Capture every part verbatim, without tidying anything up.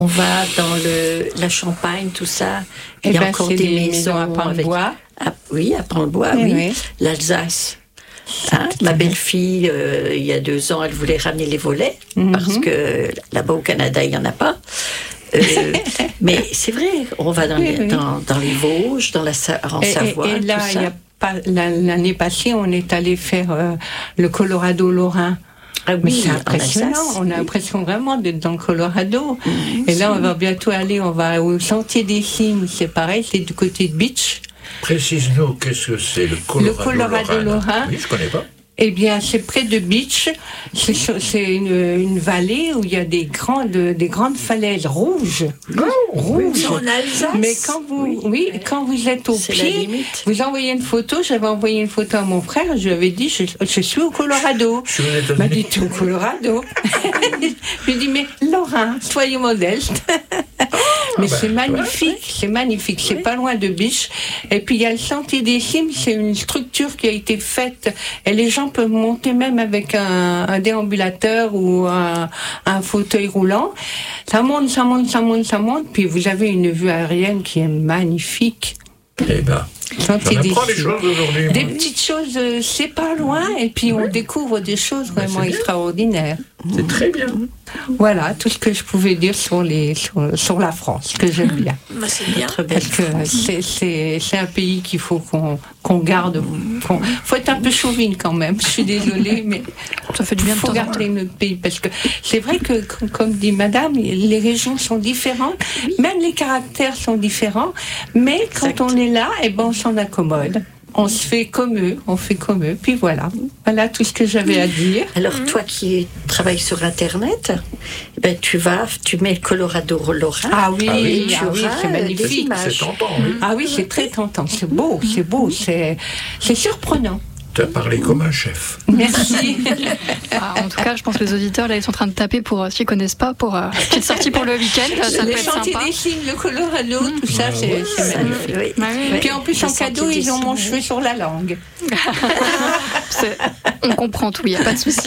On va dans le, la Champagne, tout ça. Il y a ben, encore des maisons à Pont-le-Bois. À, oui, à Pont-le-Bois, oui. oui. L'Alsace. Hein, ma belle-fille, euh, il y a deux ans, elle voulait ramener les volets, mm-hmm. parce que là-bas au Canada, il n'y en a pas. Euh, mais c'est vrai, on va dans, oui, les, oui. Dans, dans les Vosges, dans la, en et, Savoie, et, et là, tout ça. Y a pas, l'année passée, on est allé faire euh, le Colorado-Lorrain. Ah oui, c'est impressionnant, on a l'impression oui. vraiment d'être dans le Colorado. Mmh, et là, on va bientôt aller, on va au Sentier des Cygnes, c'est pareil, c'est du côté de Beach. Précise-nous, qu'est-ce que c'est le Colorado-Lorrain? Le Colorado-Lorrain. Oui, je ne connais pas. Eh bien, c'est près de Beach. C'est, c'est une, une vallée où il y a des grandes, des grandes falaises rouges. Oh, rouges. En Alsace. Mais quand vous, oui, oui quand vous êtes au c'est pied, vous envoyez une photo. J'avais envoyé une photo à mon frère. Je lui avais dit, je, je suis au Colorado. Il m'a dit, tu es au Colorado. Je lui ai dit, mais Lorrain, soyez modeste. Mais ah ben, c'est magnifique, ouais. c'est magnifique. C'est oui. pas loin de Beach. Et puis il y a le Sentier des Cygnes, c'est une structure qui a été faite. Et les gens peuvent monter même avec un, un déambulateur ou un, un fauteuil roulant. Ça monte, ça monte, ça monte, ça monte. Puis vous avez une vue aérienne qui est magnifique. Eh ben. Sentier des des choses aujourd'hui. Des moi. petites choses, euh, c'est pas loin. Et puis on oui. découvre des choses vraiment extraordinaires. C'est très bien. Voilà tout ce que je pouvais dire sur, les, sur, sur la France, que j'aime bien. Bah, c'est bien. Parce que c'est, c'est, c'est un pays qu'il faut qu'on, qu'on garde. Il faut être un peu chauvine quand même. Je suis désolée, mais ça fait du bien. Il faut garder notre pays. Parce que c'est vrai que, comme dit madame, les régions sont différentes. Même les caractères sont différents. Mais quand exact. on est là, eh ben, on s'en accommode. On se fait comme eux, on fait comme eux, puis voilà. Voilà tout ce que j'avais à dire. Alors toi qui travailles sur Internet, ben tu vas, tu mets Colorado-Lorrain. Ah oui, ah oui, ah oui c'est magnifique. C'est tentant, oui. Ah oui, c'est très tentant, c'est beau, c'est beau, c'est, c'est surprenant. Tu as parlé comme un chef. Merci. Ah, en tout cas, je pense que les auditeurs, là, ils sont en train de taper pour, euh, s'ils ne connaissent pas, pour euh, petite sortie pour le week-end. Ça les peut être Sentiers sympa. des Cygnes, le Colorado, mmh. tout ça, ah, c'est, ouais. c'est magnifique. Oui. Bah, oui. Puis en plus, en cadeau, ils ont mon cheveu sur la langue. c'est, on comprend tout, il n'y a pas de souci.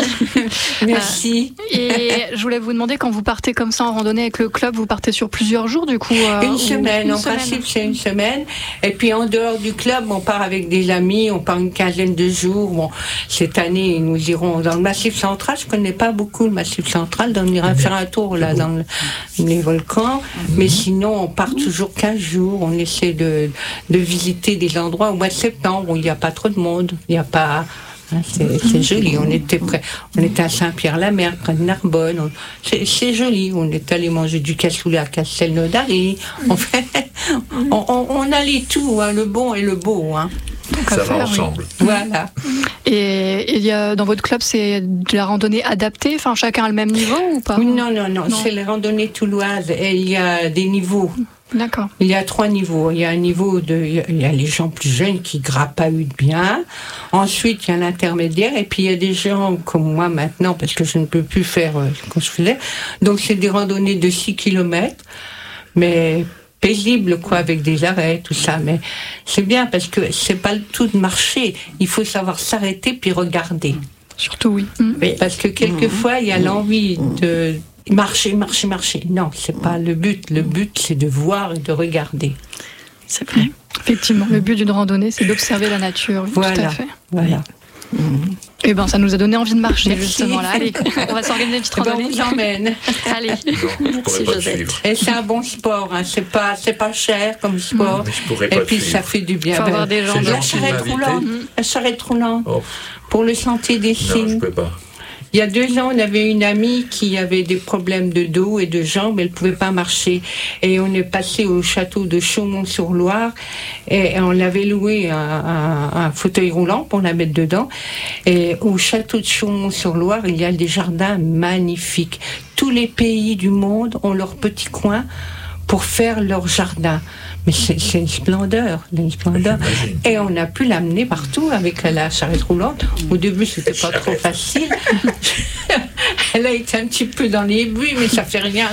Merci. Euh, et je voulais vous demander, quand vous partez comme ça en randonnée avec le club, vous partez sur plusieurs jours, du coup euh, Une semaine, une en semaine. principe, c'est une semaine. Et puis en dehors du club, on part avec des amis, on part une quinzaine de jours. Bon, cette année, nous irons dans le Massif central. Je ne connais pas beaucoup le Massif central, donc on ira faire un tour là dans le, les volcans. Mais sinon, on part toujours quinze jours. On essaie de, de visiter des endroits au mois de septembre où il n'y a pas trop de monde. Il n'y a pas... Hein, c'est, c'est joli. On était près, on était à Saint-Pierre-la-Mer, près de Narbonne. On, c'est, c'est joli. On est allé manger du cassoulet à Castelnaudary. On fait, on, on, on allie tout, hein, le bon et le beau. Hein. Ça va faire, ensemble. Oui. Voilà. Et, et y a, dans votre club, c'est de la randonnée adaptée, enfin chacun a le même niveau ou pas? Oui, non, non, non, non, c'est les randonnées touloises et il y a des niveaux. D'accord. Il y a trois niveaux. Il y a un niveau de, il y a les gens plus jeunes qui grappahudent bien. Ensuite, il y a l'intermédiaire et puis il y a des gens comme moi maintenant parce que je ne peux plus faire euh, ce que je faisais. Donc c'est des randonnées de six kilomètres, mais paisible, quoi, avec des arrêts, tout ça. Mais c'est bien parce que c'est pas le tout de marcher. Il faut savoir s'arrêter puis regarder. Surtout, oui. Mmh. Parce que quelquefois, il y a l'envie de marcher, marcher, marcher. Non, c'est pas le but. Le but, c'est de voir et de regarder. C'est vrai. Effectivement, le but d'une randonnée, c'est d'observer la nature. Oui, voilà. Tout à fait. Voilà. Mmh. Et ben, ça nous a donné envie de marcher. Merci. Justement là. Allez, on va s'organiser une petite randonnée. On vous emmène. Allez. Non, je pourrais pas te suivre. Et c'est un bon sport. Hein. C'est pas, c'est pas cher comme sport. Mais je pourrais et pas puis te ça suivre. fait du bien. Faut Ben, avoir des gens. la charrette roulante. La charrette roulante. Oh. Pour le Sentier des Non, je Cygnes. peux pas. Il y a deux ans, on avait une amie qui avait des problèmes de dos et de jambes, elle ne pouvait pas marcher. Et on est passé au château de Chaumont-sur-Loire et on avait loué un, un, un fauteuil roulant pour la mettre dedans. Et au château de Chaumont-sur-Loire, il y a des jardins magnifiques. Tous les pays du monde ont leur petit coin pour faire leur jardin. Mais c'est, c'est une splendeur, une splendeur. Et on a pu l'amener partout avec la charrette roulante. Au début, c'était pas trop facile. Elle a été un petit peu dans les buis, mais ça fait rien.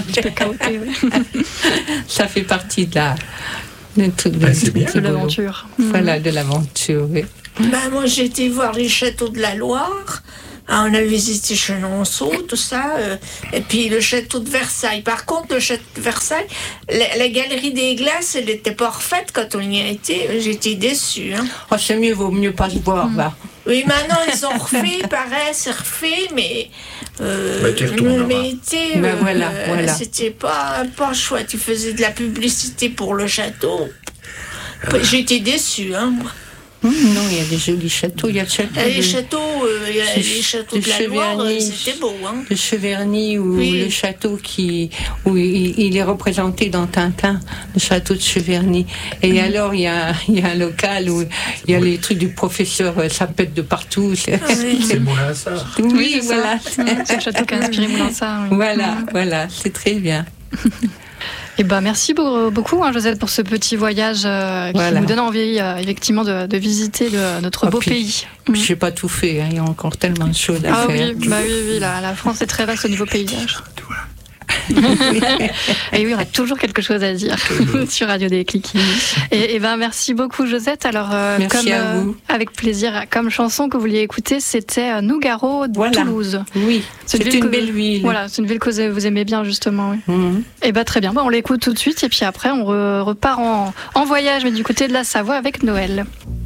Ça fait partie de la, de, tout, de, ah, c'est bien, de l'aventure. Voilà, de l'aventure. Oui. Ben, moi, j'ai été voir les châteaux de la Loire. Ah, on a visité Chenonceau, tout ça, euh, et puis le château de Versailles. Par contre, le château de Versailles, la, la galerie des glaces, elle n'était pas refaite quand on y a été. J'étais déçue. Hein. Oh, c'est mieux, vaut mieux pas se voir, mmh. va. Oui, maintenant ils ont refait, pareil, c'est refait, mais euh, bah, le métier, ben, voilà, euh, voilà. c'était pas, pas chouette. Tu faisais de la publicité pour le château. J'étais déçue, hein, moi. Mmh, non, il y a des jolis châteaux. Il y a le château Et les de... châteaux, euh, il y a les châteaux de, de la Loire, c'était beau. Hein. Le Cheverny, ou oui. le château qui, où il, il est représenté dans Tintin, le château de Cheverny. Et mmh. alors, il y, a, il y a un local où il y a oui. les trucs du professeur, ça pète de partout. C'est, ah, oui. c'est Moulin-Sarr. Oui, oui c'est voilà. C'est le château qui a inspiré Moulin-Sarr. Oui. Voilà, mmh. voilà, c'est très bien. Eh ben, merci beaucoup, hein, Josette, pour ce petit voyage euh, voilà. qui nous donne envie, euh, effectivement, de, de visiter de, notre beau oh, puis, pays. Puis, mmh. j'ai pas tout fait, hein, il y a encore tellement de choses à ah, faire. Oui, bah oui, oui, la, la France est très vaste au niveau paysage. Et oui, on a toujours quelque chose à dire sur Radio Déclic. Et, et ben merci beaucoup, Josette. Alors, euh, merci comme, à vous. Euh, avec plaisir. Comme chanson que vous vouliez écouter, c'était euh, Nougaro de voilà. Toulouse. Oui, c'est une, une belle ville. Voilà, c'est une ville que vous aimez bien, justement. Oui. Mm-hmm. Et ben très bien. Bon, on l'écoute tout de suite et puis après, on re, repart en, en voyage, mais du côté de la Savoie avec Noël.